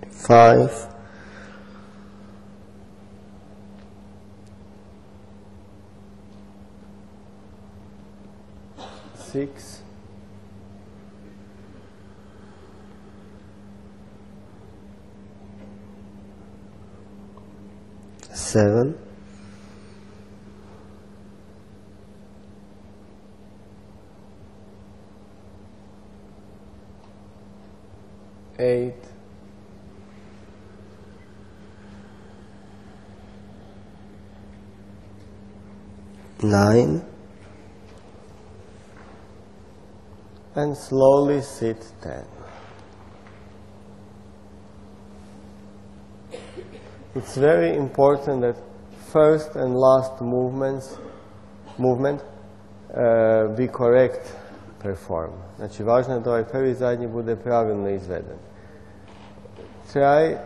5, 6, 7, 8, 9, and slowly sit 10. It's very important that first and last movement be correct perform. Znači, važno je da ovaj prvi i zadnji bude pravilno izveden. Try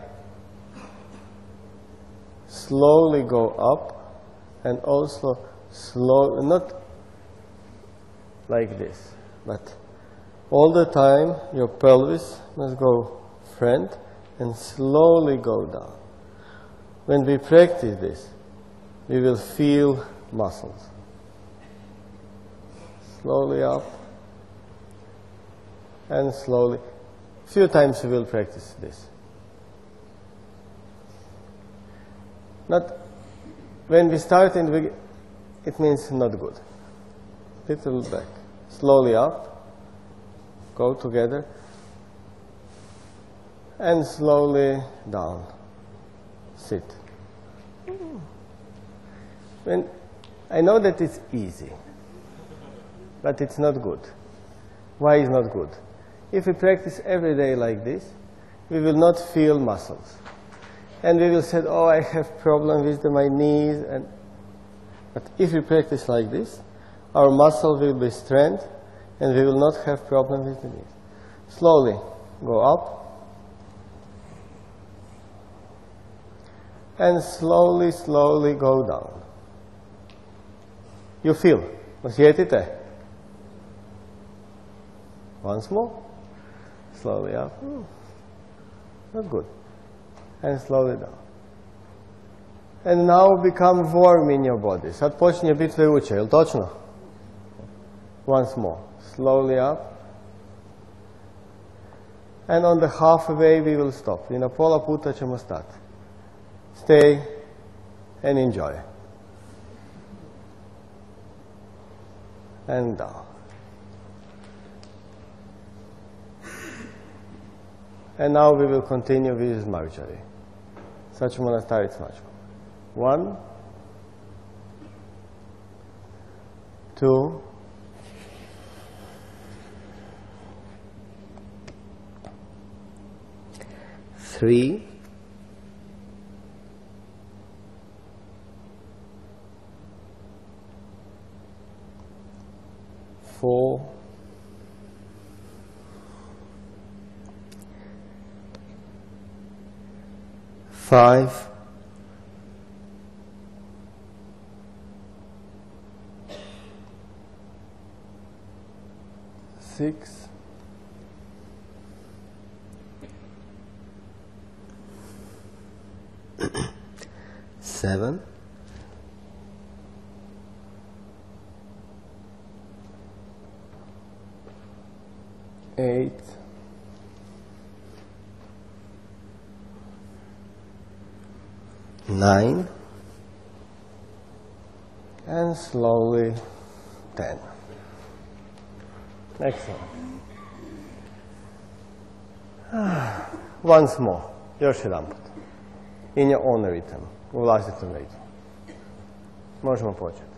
slowly go up and also slow, not like this, but all the time your pelvis must go front and slowly go down. When we practice this, we will feel muscles. Slowly up and slowly. Few times we will practice this. Not when we start and it means not good. Little back. Slowly up. Go together. And slowly down. Sit. When I know that it's easy, but it's not good. Why is not good? If we practice every day like this, we will not feel muscles. And we will say, oh, I have problem with my knees. But if we practice like this, our muscle will be strength and we will not have problem with the knees. Slowly go up. And slowly, slowly go down. You feel? Osjetite? Once more. Slowly up. Not good. And slowly down. And now become warm in your body. Sad počinje biti vruće, jel točno? Once more. Slowly up. And on the halfway we will stop. I na pola puta ćemo stati. Stay and enjoy. And down. And now we will continue with Marjorie. Sad ćemo nastaviti s mačkom. 1, 2, 3, 4, 5, 6, 7, 8, 9, and slowly 10. Excellent. Once more. Još jedan put. In your own rhythm. U vlastitom ritmu. Možemo početi.